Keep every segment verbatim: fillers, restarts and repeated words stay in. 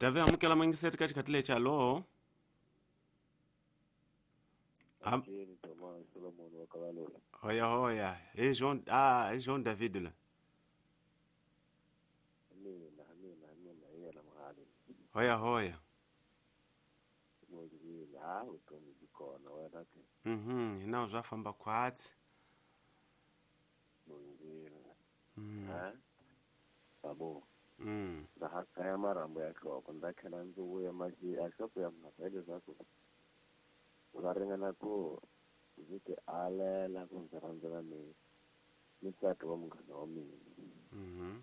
Tave amukela mangiseti katikati lecha lo. Am Jeni Thomas Solomon Wakawalola. hoya hoya. Eh Jean ah eh Jean David la. Mina mina mina yena mhali. Hoya hoya. Ngojile ha utomi bikona wena ke. Mhm, ina uzafamba kwatsi. Ngojile. Mhm. Ha? Babo. Mhm. Da haka ya marambo yake wako ndakena nzuwe ya maji ashapo ya mnafaile zako. Unaringana ko zite alela kunzaranzana ni nisatu wa mngana wa mimi. Mhm.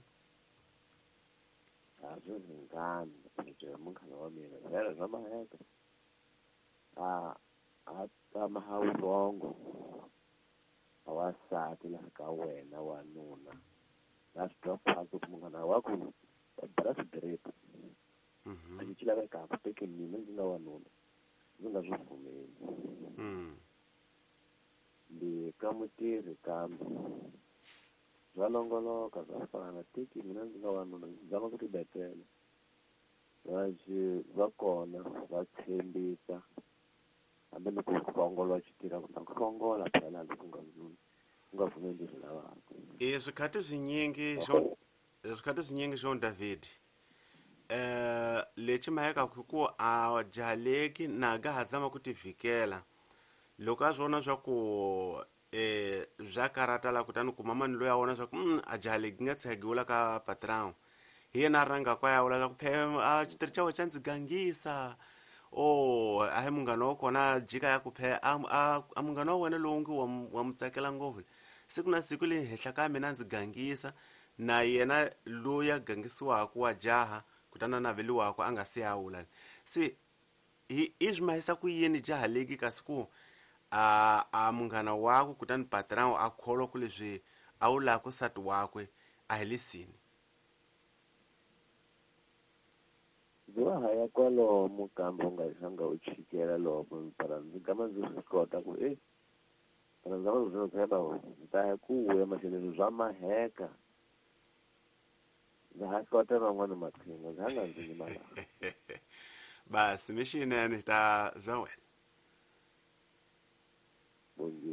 Azo zingani pheje mngana wa mimi. Yale ngama yake. Ah, kama haurongo awasati la ka wena wanuna that's drop phansi kumngana wakho bara straight Mhm. ayichila ka ka teke mina ndina wanuna ndingazivumeli Mhm. ndi kamutiri kambe zvalongoloka zvafana teke mina ndina wanuna ndizama kuti betela vachi vakona vatshembisa hambe loko kurongola chitira kuti kurongola phela lokungazuni ungavumi ndizvo lavako Izikhathi zinyingi Jean izikhathi zinyingi Jean David. Eh lechi mayeka ku a jaleki naga hadzama kuti vikela. Loko azvona swa ku eh zwa karata la kutani ku mama ni loya wona swa ku mm, a jaleki nga tshegula ka patrão. Yena ranga kwa ya ula ku phe a chitiri chawe cha ndzigangisa. Oh ahe mungano wa kona jika ya ku phe a a mungano wa wena longi wa wa mutsakela ngopfu. Siku na siku le hehla ka mina ndzigangisa na yena loya gangisiwaka wa jaha kutana na veli wako anga si awula. Si hi izmayisa ku yini jaha leki kasi ku a a mungana wako kutani patrão a kholo ku leswi a wu la ku sati wakwe a helisini. ziwa haya kwalomu kambe ungaisanga uchikela lomu para ndigama ndizvikota ku eh kana ndizama zvinodzeba ndaya kuuya mashenezvo zvamaheka ndahakota vamwana mapinga ndanga ndini mala Basi mishinene ta zawel. bongi